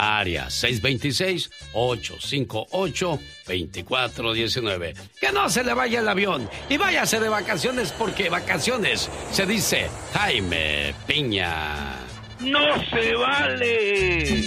área 626-858-2419. Que no se le vaya el avión y váyase de vacaciones, porque vacaciones se dice Jaime Piña. ¡No se vale!